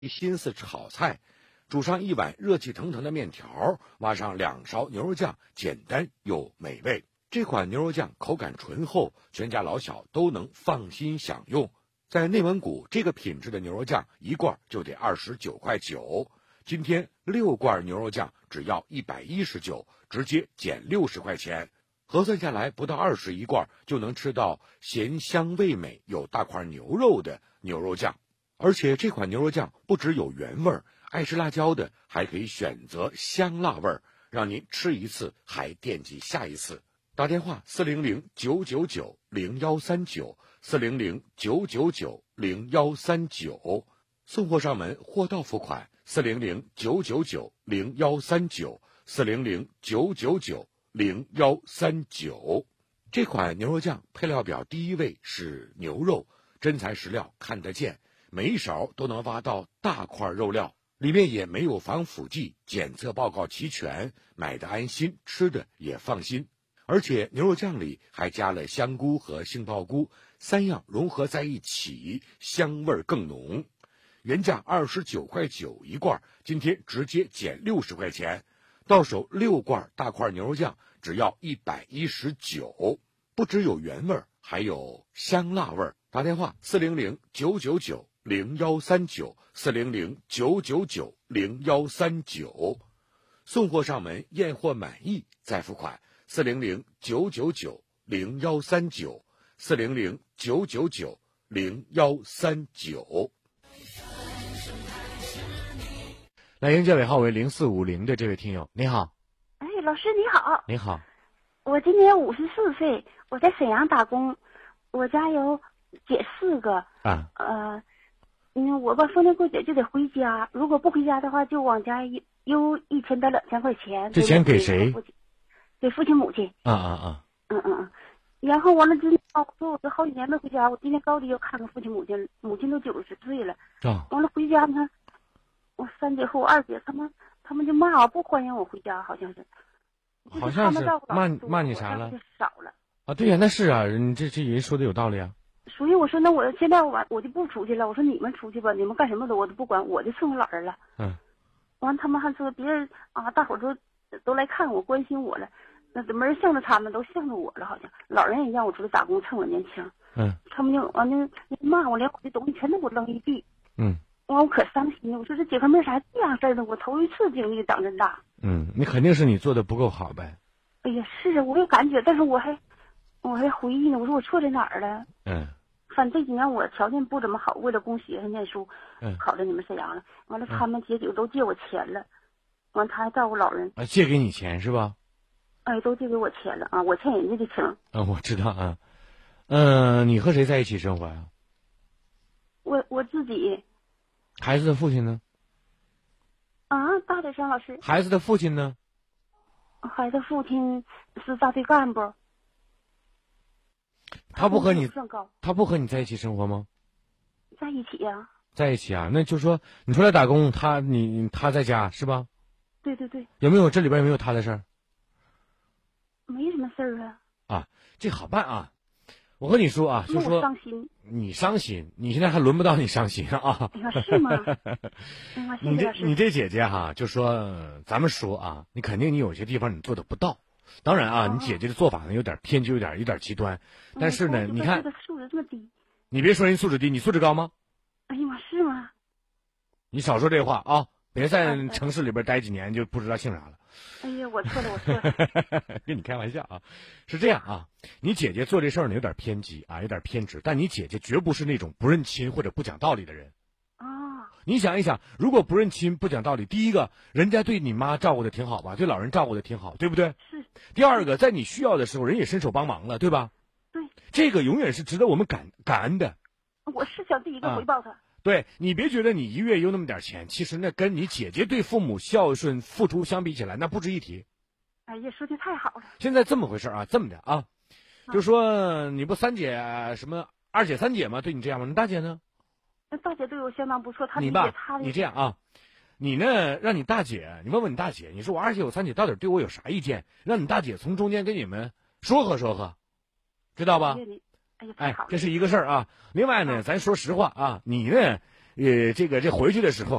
心思炒菜，煮上一碗热气腾腾的面条，挖上2勺牛肉酱，简单又美味。这款牛肉酱口感醇厚，全家老小都能放心享用。在内蒙古，这个品质的牛肉酱一罐就得29.9块。今天6罐牛肉酱只要119，直接减60块钱。核算下来，不到21罐就能吃到咸香味美、有大块牛肉的牛肉酱。而且这款牛肉酱不只有原味，爱吃辣椒的还可以选择香辣味，让您吃一次还惦记下一次。打电话400-999-0139 400-999-0139，送货上门，货到付款。400-999-0139 400-999-0139。这款牛肉酱配料表第一位是牛肉，真材实料，看得见，每一勺都能挖到大块肉料，里面也没有防腐剂，检测报告齐全，买的安心，吃的也放心。而且牛肉酱里还加了香菇和杏鲍菇，3样融合在一起，香味更浓。原价29.9块一罐，今天直接减60块钱，到手6罐大块牛肉酱只要119，不只有原味，还有香辣味。打电话400-999-0139 400-999-0139，送货上门，验货满意再付款。400-999-0139 400-999-0139。 来迎接尾号为0450的这位听友，你好。 哎，老师你好。 你好。 我今年54岁，我在沈阳打工，我家有姐4个啊。 我吧逢年过节就得回家，如果不回家的话，就往家邮1000到2000块钱。 这钱给谁？ 给父亲母亲。然后完了之后，我说我这好几年没回家，我今年高低要看看父亲母亲，母亲都90岁了。完了回家呢，我3姐和我2姐他们就骂我，不欢迎我回家，好像是骂你啥了？ 少了啊，对呀，那是啊，你这人说的有道理啊。 所以我说，那我现在我就不出去了。我说你们出去吧，你们干什么的我都不管，我就伺候老人了。完他们还说别人啊，大伙都来看我，关心我了。那没人向着他们，都向着我了，好像老人也让我出去打工蹭我年轻。他们就完了骂我，连我的东西全都给我扔一地。我可伤心，我说这姐夫没啥这样事儿的，我头一次经历长这么大。 你肯定是你做的不够好呗。 哎呀，是啊，我有感觉，但是我还回忆呢，我说我错在哪儿了。反正这几年我条件不怎么好，为了供学生念书，考到你们沈阳了。完了，他们姐几个都借我钱了，完他还照顾老人。 借给你钱是吧？ 哎，都借给我钱了啊！我欠人家的情。 我知道啊。你和谁在一起生活呀？ 我自己。 孩子的父亲呢？ 大点声，老师。 孩子的父亲呢？ 孩子父亲是大队干部。 他不和你在一起生活吗？ 在一起呀。 在一起啊，那就说你出来打工，他在家是吧？ 对对对。 这里边有没有他的事儿？ 没什么事儿啊。 这好办啊！我和你说啊，就说我伤心。 你伤心，你现在还轮不到你伤心啊！ 是吗？ 你这姐姐哈，就说咱们说啊，你肯定你有些地方你做的不到。当然啊，你姐姐的做法呢有点偏激，有点极端。但是呢，你看素质这么低， 你别说人素质低，你素质高吗？ 哎呀妈，是吗？ 你少说这话啊！别在城市里边待几年就不知道姓啥了。 哎呀，我错了。 跟你开玩笑啊，是这样啊，你姐姐做这事儿呢有点偏激啊，有点偏执，但你姐姐绝不是那种不认亲或者不讲道理的人。你想一想，如果不认亲不讲道理，第一个，人家对你妈照顾的挺好吧，对老人照顾的挺好，对不对？ 是。 第二个，在你需要的时候，人也伸手帮忙了，对吧？ 对。 这个永远是值得我们感恩的。 我是想第一个回报他。 对，你别觉得你一月有那么点钱，其实那跟你姐姐对父母孝顺付出相比起来，那不值一提。 哎呀，说的太好了。 现在这么回事啊，这么的啊，就说你不3姐什么2姐3姐吗？对你这样吗？你大姐呢？ 那大姐对我相当不错， 你这样啊，你呢让你大姐，你问问你大姐，你说我2姐我3姐到底对我有啥意见？让你大姐从中间跟你们说和，知道吧？ 哎呀， 这是一个事儿啊。另外呢，咱说实话啊，你呢这回去的时候